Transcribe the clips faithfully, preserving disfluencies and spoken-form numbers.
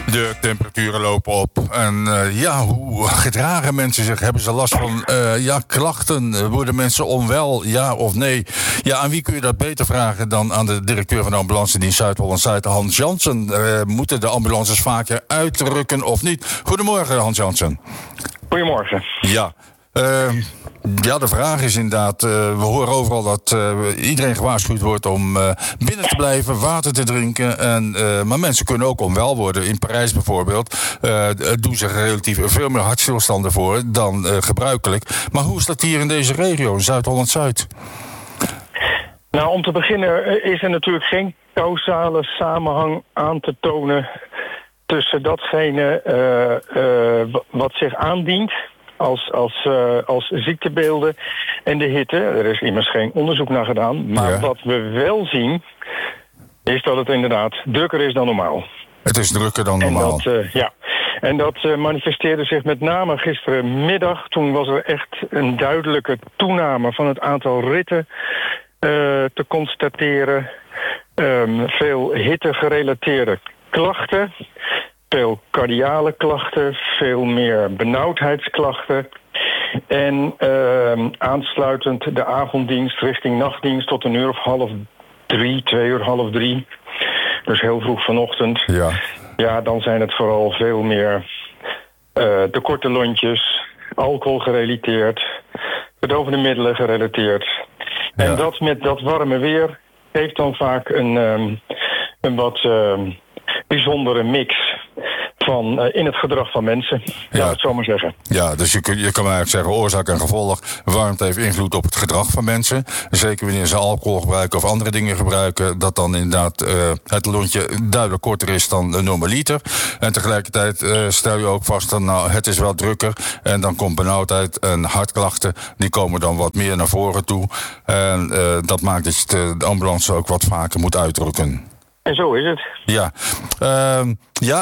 De temperaturen lopen op. En uh, ja, hoe gedragen mensen zich? Hebben ze last van uh, ja, klachten? Worden mensen onwel? Ja of nee? Ja, aan wie kun je dat beter vragen dan aan de directeur van de ambulancedienst Zuid-Holland-Zuid, Hans Jansen? Uh, moeten de ambulances vaker uitrukken of niet? Goedemorgen, Hans Jansen. Goedemorgen. Ja. Uh, ja, de vraag is inderdaad, uh, we horen overal dat uh, iedereen gewaarschuwd wordt om uh, binnen te blijven, water te drinken. En, uh, maar mensen kunnen ook onwel worden. In Parijs bijvoorbeeld uh, doen ze relatief veel meer hartstilstanden voor dan uh, gebruikelijk. Maar hoe is dat hier in deze regio, Zuid-Holland-Zuid? Nou, om te beginnen is er natuurlijk geen causale samenhang aan te tonen tussen datgene uh, uh, wat zich aandient Als, als, uh, als ziektebeelden en de hitte. Er is immers geen onderzoek naar gedaan. Maar ja. Wat we wel zien, is dat het inderdaad drukker is dan normaal. Het is drukker dan normaal. En dat, uh, ja. En dat uh, manifesteerde zich met name gisterenmiddag. Toen was er echt een duidelijke toename van het aantal ritten uh, te constateren. Um, veel hitte-gerelateerde klachten. Veel cardiale klachten, veel meer benauwdheidsklachten. En uh, aansluitend de avonddienst richting nachtdienst tot een uur of half drie, twee uur, half drie. Dus heel vroeg vanochtend. Ja, ja dan zijn het vooral veel meer uh, de korte lontjes, alcohol gerelateerd, verdovende middelen gerelateerd. Ja. En dat met dat warme weer heeft dan vaak een, um, een wat uh, bijzondere mix van uh, in het gedrag van mensen, ja. Laten we het zo maar zeggen. Ja, dus je, kun, je kan eigenlijk zeggen oorzaak en gevolg. Warmte heeft invloed op het gedrag van mensen. Zeker wanneer ze alcohol gebruiken of andere dingen gebruiken, dat dan inderdaad uh, het lontje duidelijk korter is dan de normaliter. En tegelijkertijd uh, stel je ook vast dat nou, het is wel drukker. En dan komt benauwdheid en hartklachten. Die komen dan wat meer naar voren toe. En uh, dat maakt dat je de ambulance ook wat vaker moet uitdrukken. En zo is het. Ja, uh, ja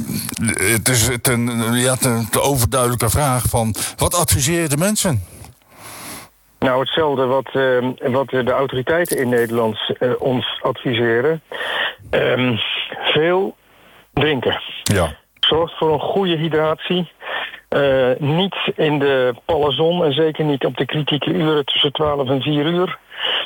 het is een ja, te overduidelijke vraag van wat adviseren de mensen? Nou, hetzelfde wat, uh, wat de autoriteiten in Nederland uh, ons adviseren. Um, veel drinken. Ja. Zorg voor een goede hydratatie. Uh, niet in de palle zon en zeker niet op de kritieke uren tussen twaalf en vier uur.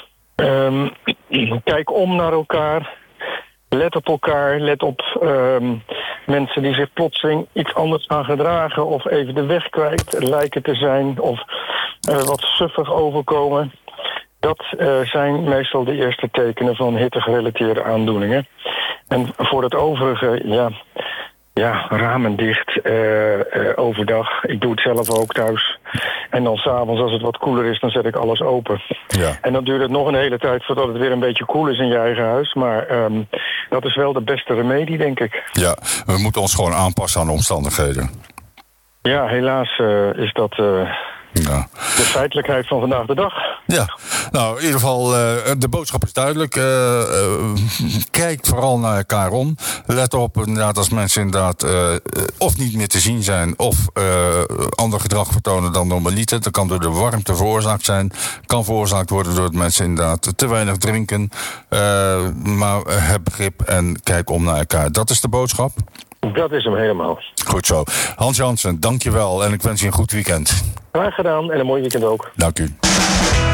Um, kijk om naar elkaar. Let op elkaar, let op um, mensen die zich plotseling iets anders gaan gedragen of even de weg kwijt lijken te zijn of uh, wat suffig overkomen. Dat uh, zijn meestal de eerste tekenen van hittegerelateerde aandoeningen. En voor het overige, ja, ja ramen dicht, uh, uh, overdag. Ik doe het zelf ook thuis. En dan s'avonds, als het wat koeler is, dan zet ik alles open. Ja. En dan duurt het nog een hele tijd voordat het weer een beetje koel is in je eigen huis. Maar um, dat is wel de beste remedie, denk ik. Ja, we moeten ons gewoon aanpassen aan de omstandigheden. Ja, helaas uh, is dat uh, ja. de feitelijkheid van vandaag de dag. Ja, nou in ieder geval, uh, de boodschap is duidelijk. Uh, uh, kijk vooral naar elkaar om. Let op inderdaad als mensen inderdaad uh, of niet meer te zien zijn of uh, ander gedrag vertonen dan normaliter. Dat kan door de warmte veroorzaakt zijn. Kan veroorzaakt worden door mensen inderdaad te weinig drinken. Uh, maar heb begrip en kijk om naar elkaar. Dat is de boodschap. Dat is hem helemaal. Goed zo. Hans Jansen, dank je wel en ik wens je een goed weekend. Graag gedaan en een mooi weekend ook. Dank u.